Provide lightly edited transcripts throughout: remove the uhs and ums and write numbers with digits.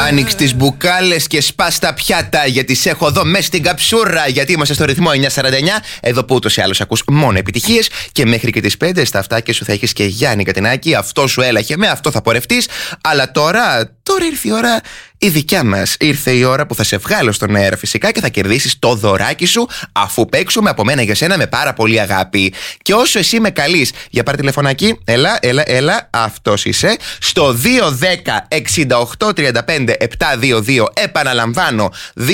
Άνοιξε τις μπουκάλες και σπάς τα πιάτα, γιατί σε έχω εδώ μέσα στην καψούρα. Γιατί είμαστε στο ρυθμό 949, εδώ που ούτως ή άλλως ακούς μόνο επιτυχίες. Και μέχρι και τις 5 στα αυτάκια σου θα έχεις και Γιάννη Κατινάκη. Αυτό σου έλαχε, με αυτό θα πορευτείς. Αλλά τώρα ήρθε η ώρα η δικιά μας. Ήρθε η ώρα που θα σε βγάλω στον αέρα φυσικά και θα κερδίσεις το δωράκι σου, αφού παίξουμε από μένα για σένα με πάρα πολύ αγάπη. Και όσο εσύ με καλείς για πάρε τηλεφωνάκι, έλα, αυτός είσαι, στο 210-6835-722. Επαναλαμβάνω,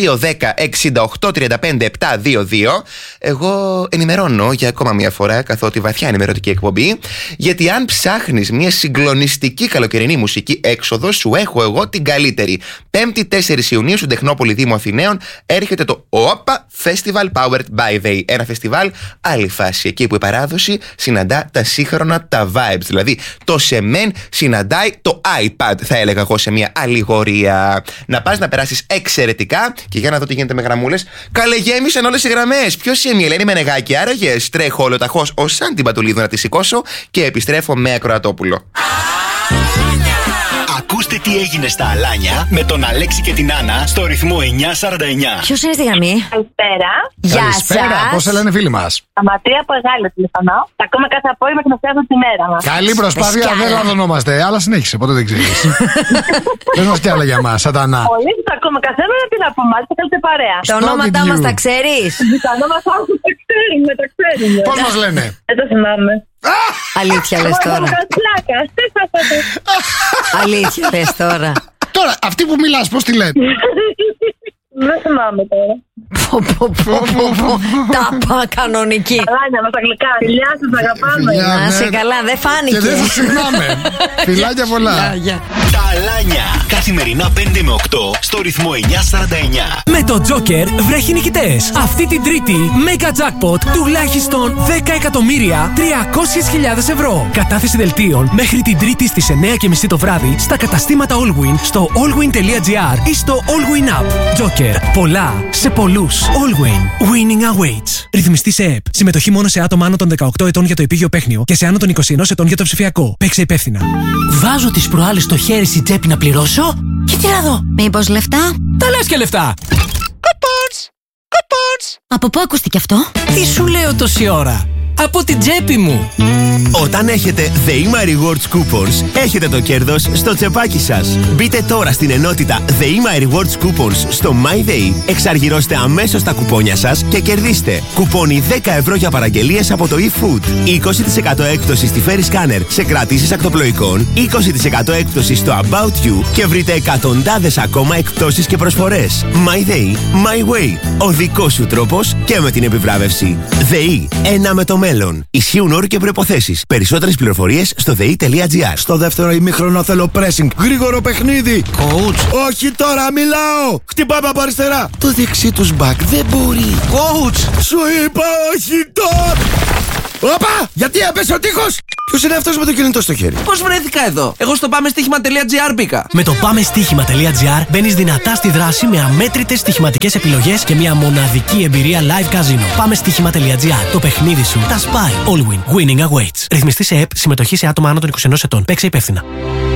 210-6835-722. Εγώ ενημερώνω για ακόμα μια φορά, καθότι βαθιά ενημερωτική εκπομπή, γιατί αν ψάχνεις μια συγκλονιστική καλοκαιρινή μουσική έξοδο, σου έχω εγώ την καλύτερη. 5η 4 Ιουνίου στην Τεχνόπολη Δήμου Αθηναίων έρχεται το OPA Festival Powered by They. Ένα φεστιβάλ άλλη φάση, εκεί που η παράδοση συναντά τα σύγχρονα τα vibes. Δηλαδή το σεμέν συναντάει το iPad, θα έλεγα εγώ σε μια αλληγορία. Να πας να περάσεις εξαιρετικά. Και για να δω τι γίνεται με γραμμούλες. Καλέ, γέμισαν όλες οι γραμμές. Ποιος είναι η Ελένη Μενεγάκη? Άραγες? Τρέχω ολοταχώς ως σαν την Πατουλίδου να τη σηκώσω και επιστρέφω με Ακροατόπουλο. Ακούστε τι έγινε στα Αλάνια με τον Αλέξη και την Άννα στο ρυθμό 949. Ποιος είναι στη γραμμή? Καλησπέρα. Γεια σας. Πώς σε λένε φίλοι μας? Αματία από Εγάλη τηλεφωνώ. Τα ακούμε κάθε απόγευμα και μας φτιάχνουν τη μέρα μας. Καλή προσπάθεια, δεν λαδωνόμαστε. Αλλά συνέχισε, ποτέ δεν ξέρεις. Πες μας κι άλλα για μας, σατανά. Πολύ τα ακούμε κάθε μέρα, τι να πούμε, μάλιστα θέλετε παρέα. Τα ονόματά μας τα ξέρεις? Τα ονόματά μας τα ξέρουμε. Πώς μας λένε? Δεν το θυμάμαι. Αλήθεια λες τώρα? Αλήθεια λες τώρα? Τώρα, αυτή που μιλάς, πώς τη λένε? Δεν θυμάμαι τώρα. Τάπα κανονική. Αλάνια μας αγγλικά. Φιλιά σας, αγαπάμε. Να σε καλά, δεν φάνηκε. Και δεν σας ξεχνάμε. Φιλάκια πολλά. Τα Αλάνια. Καθημερινά 5 με 8 στο ρυθμό 949. Με το Joker βρέχει νικητές. Αυτή την Τρίτη, Mega Jackpot τουλάχιστον 10.300.000 ευρώ. Κατάθεση δελτίων μέχρι την Τρίτη στις 9.30 το βράδυ στα καταστήματα Allwyn, στο allwyn.gr ή στο Allwyn App. Joker. Πολλά σε πολλούς. Allwyn. Winning awaits. Ρυθμιστή σε ΕΠ. Συμμετοχή μόνο σε άτομα άνω των 18 ετών για το επίγειο παίχνιο και σε άνω των 21 ετών για το ψηφιακό. Παίξε υπεύθυνα. Βάζω τις προάλλες στο χέρι στην τσέπη να πληρώσω και τι να δω. Μήπως λεφτά? Τα λες και λεφτά. Coupons. Από πού ακούστηκε αυτό? Τι σου λέω τόση ώρα? Από την τσέπη μου. Όταν έχετε ΔΕΗΜΑ Rewards Coupons, έχετε το κέρδος στο τσεπάκι σας. Μπείτε τώρα στην ενότητα ΔΕΗΜΑ Rewards Coupons στο MyDay, εξαργυρώστε αμέσως τα κουπόνια σας και κερδίστε κουπόνι 10 ευρώ για παραγγελίες από το eFood, 20% έκπτωση στη Ferry Scanner σε κρατήσεις ακτοπλοϊκών, 20% έκπτωση στο About You και βρείτε εκατοντάδες ακόμα εκπτώσεις και προσφορές. MyDay, My Way. Ο δικός σου τρόπος και με την επιβράβευση. ΔΕΗ, ένα με το μέλλον. Ισχύουν όροι και προϋποθέσεις. Περισσότερες πληροφορίες στο dei.gr. Στο δεύτερο ημίχρονο θέλω pressing. Γρήγορο παιχνίδι. Coach. Όχι τώρα, μιλάω. Χτυπάμε από αριστερά. Το δεξί τους μπακ δεν μπορεί. Coach. Σου είπα όχι τώρα. Όπα! Γιατί έπεσε ο τείχος! Ποιος είναι αυτός με το κινητό στο χέρι? Πώς βρέθηκα εδώ? Εγώ στο πάμεστοίχημα.gr μπήκα. Με το πάμεστοίχημα.gr μπαίνεις δυνατά στη δράση με αμέτρητες στοιχηματικές επιλογές και μια μοναδική εμπειρία live casino. Πάμεστοίχημα.gr. Το παιχνίδι σου τα σπάει. Allwyn. Winning awaits. Ρυθμιστή σε ΕΠ. Συμμετοχή σε άτομα άνω των 21 ετών. Παίξε υπεύθυνα.